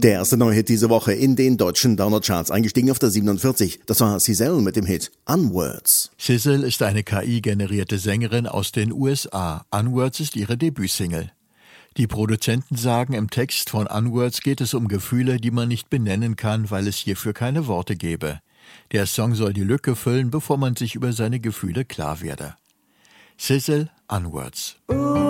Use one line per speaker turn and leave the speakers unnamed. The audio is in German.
Der erste Neuhit diese Woche in den deutschen Downer-Charts, eingestiegen auf der 47. Das war Cizelle mit dem Hit Onwards.
Cizelle ist eine KI-generierte Sängerin aus den USA. Onwards ist ihre Debütsingle. Die Produzenten sagen, im Text von Onwards geht es um Gefühle, die man nicht benennen kann, weil es hierfür keine Worte gäbe. Der Song soll die Lücke füllen, bevor man sich über seine Gefühle klar werde. Cizelle, Onwards.